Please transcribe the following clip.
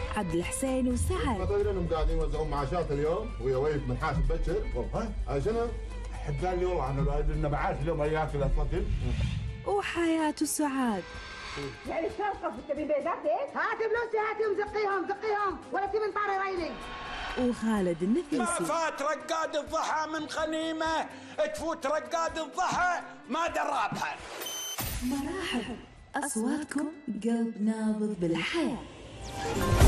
عبد الحسين وسعد. ما تدري انهم قاعدين يوزعون معاشات اليوم ويا ويف من حاسب بكر؟ والله شنو؟ حد قال لي والله انه معاش اليوم ياكل الفطر. وحياة وسعاد. يعني توقف تبي بيزاتك؟ هات فلوسي هاتهم زقيهم ولا تبي طاري ريلي. وخالد النفيسي. ما فات رقاد الضحى من غنيمة تفوت رقاد الضحى ما درابها. مراحب، أصواتكم قلب نابض بالحياة.